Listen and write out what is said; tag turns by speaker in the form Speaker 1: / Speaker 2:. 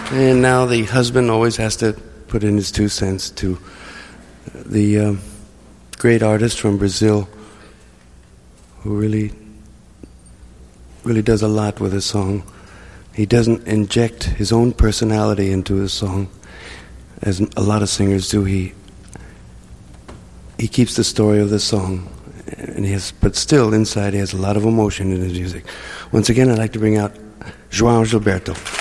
Speaker 1: And now the husband always has to put in his 2 cents to the great artist from Brazil who really does a lot with a song. He doesn't inject his own personality into his song, as a lot of singers do. He keeps the story of the song, and but still inside he has a lot of emotion in his music. Once again, I'd like to bring out João Gilberto.